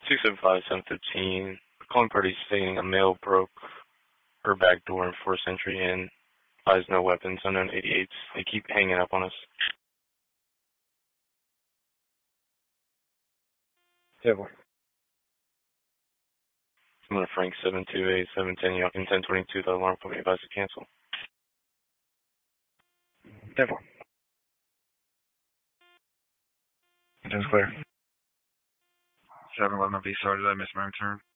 275-715. Calling party stating a male broke her back door and forced entry in. Eyes no weapons, unknown 88s. They keep hanging up on us. 10-4. I'm going to Frank 728-710. You in 1022. The alarm company advised to cancel. 10-4. 10's clear. 711 B, sorry, did I miss my return?